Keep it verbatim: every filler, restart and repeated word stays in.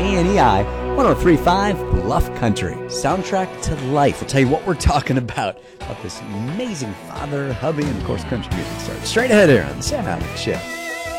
N E I one oh three point five Bluff Country. Soundtrack to life. We'll tell you what we're talking about. About this amazing father, hubby, and of course country music starts straight ahead here on the Sam Alex Show.